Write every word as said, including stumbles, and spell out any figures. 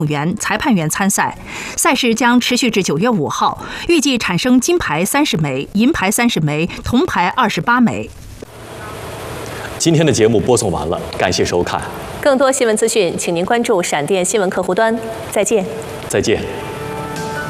员、裁判员参赛。赛事将持续至九月五号，预计产生金牌三十枚、银牌三十枚、铜牌二十八枚。 今天的节目播送完了，感谢收看。 更多新闻资讯，请您关注闪电新闻客户端。再见。 再见。